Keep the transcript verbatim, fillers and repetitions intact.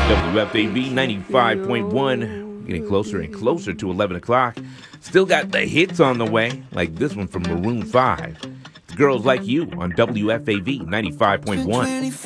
W F A V ninety-five point one. Getting closer and closer to eleven o'clock. Still got the hits on the way, like this one from Maroon five. Girls Like You on W F A V ninety-five point one.